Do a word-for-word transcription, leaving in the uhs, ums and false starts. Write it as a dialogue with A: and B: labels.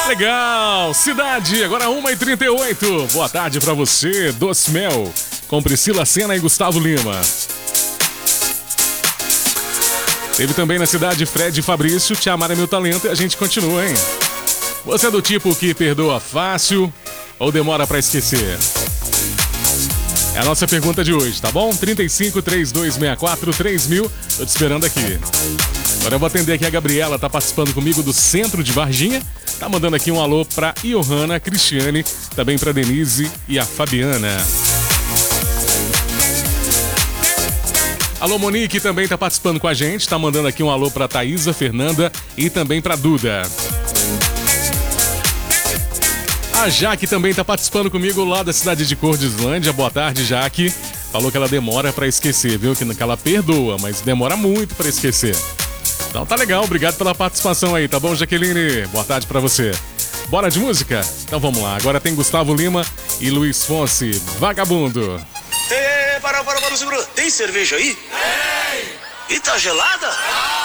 A: Legal, cidade, agora uma e trinta e oito. Boa tarde pra você, Doce Mel, com Priscila Sena e Gustavo Lima. Teve também na cidade Fred e Fabrício, Te Amar é Meu Talento, e a gente continua, hein? Você é do tipo que perdoa fácil ou demora pra esquecer? É a nossa pergunta de hoje, tá bom? trinta e cinco, trinta e dois, sessenta e quatro, três mil. Tô te esperando aqui. Agora eu vou atender aqui a Gabriela, tá participando comigo do Centro de Varginha. Tá mandando aqui um alô pra Johanna, Cristiane, também pra Denise e a Fabiana. Alô, Monique também tá participando com a gente. Tá mandando aqui um alô pra Thaisa, Fernanda e também pra Duda. A Jaque também tá participando comigo lá da cidade de Cordislândia. Boa tarde, Jaque. Falou que ela demora pra esquecer, viu? Que ela perdoa, mas demora muito pra esquecer. Então tá legal, obrigado pela participação aí, tá bom, Jaqueline? Boa tarde pra você. Bora de música? Então vamos lá, agora tem Gustavo Lima e Luiz Fonsi, Vagabundo.
B: Ei, para, para, para, segura. Tem cerveja aí?
C: Tem!
B: E tá gelada?
C: Ah!